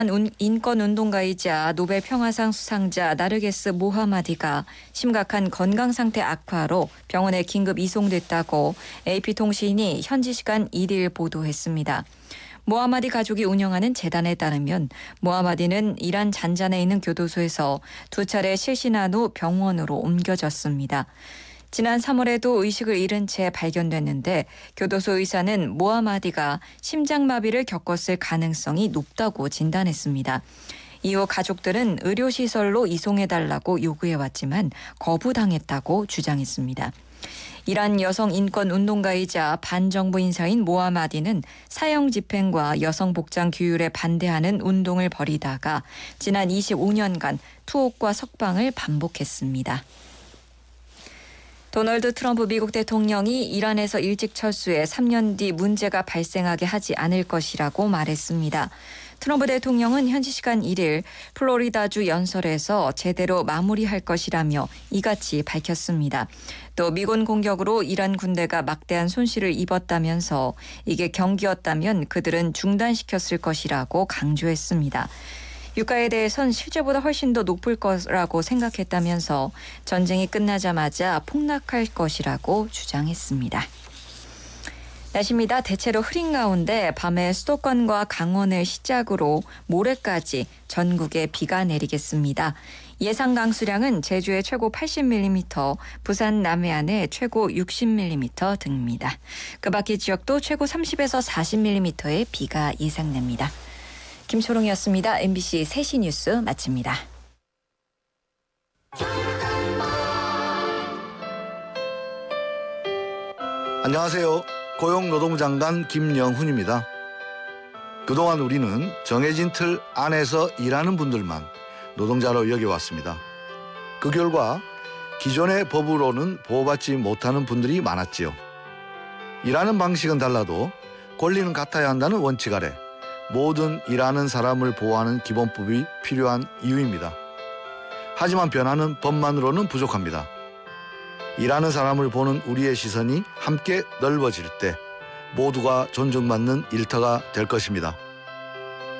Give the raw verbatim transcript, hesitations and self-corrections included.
인권운동가이자 노벨 평화상 수상자 나르게스 모하마디가 심각한 건강 상태 악화로 병원에 긴급 이송됐다고 에이피통신이 현지 시간 일 일 보도했습니다. 모하마디 가족이 운영하는 재단에 따르면 모하마디는 이란 잔잔에 있는 교도소에서 두 차례 실신한 후 병원으로 옮겨졌습니다. 지난 삼월에도 의식을 잃은 채 발견됐는데 교도소 의사는 모하마디가 심장마비를 겪었을 가능성이 높다고 진단했습니다. 이후 가족들은 의료시설로 이송해달라고 요구해왔지만 거부당했다고 주장했습니다. 이란 여성 인권 운동가이자 반정부 인사인 모하마디는 사형 집행과 여성 복장 규율에 반대하는 운동을 벌이다가 지난 이십오 년간 투옥과 석방을 반복했습니다. 도널드 트럼프 미국 대통령이 이란에서 일찍 철수해 삼 년 뒤 문제가 발생하게 하지 않을 것이라고 말했습니다. 트럼프 대통령은 현지 시간 일 일 플로리다주 연설에서 제대로 마무리할 것이라며 이같이 밝혔습니다. 또 미군 공격으로 이란 군대가 막대한 손실을 입었다면서 이게 경기였다면 그들은 중단시켰을 것이라고 강조했습니다. 유가에 대해선 실제보다 훨씬 더 높을 거라고 생각했다면서 전쟁이 끝나자마자 폭락할 것이라고 주장했습니다. 날씨입니다. 대체로 흐린 가운데 밤에 수도권과 강원을 시작으로 모레까지 전국에 비가 내리겠습니다. 예상 강수량은 제주의 최고 팔십 밀리미터, 부산 남해안의 최고 육십 밀리미터 등입니다. 그 밖의 지역도 최고 삼십에서 사십 밀리미터의 비가 예상됩니다. 김초롱이었습니다. 엠비씨 세 시 뉴스 마칩니다. 안녕하세요. 고용노동부 장관 김영훈입니다. 그동안 우리는 정해진 틀 안에서 일하는 분들만 노동자로 여겨왔습니다. 그 결과 기존의 법으로는 보호받지 못하는 분들이 많았지요. 일하는 방식은 달라도 권리는 같아야 한다는 원칙 아래 모든 일하는 사람을 보호하는 기본법이 필요한 이유입니다. 하지만 변화는 법만으로는 부족합니다. 일하는 사람을 보는 우리의 시선이 함께 넓어질 때 모두가 존중받는 일터가 될 것입니다.